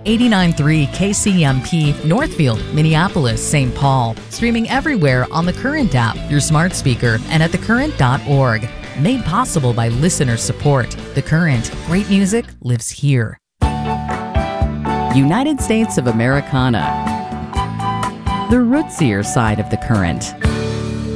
89.3 KCMP, Northfield, Minneapolis, St. Paul. Streaming everywhere on the Current app, your smart speaker, and at thecurrent.org. Made possible by listener support. The Current. Great music lives here. United States of Americana. The rootsier side of the Current.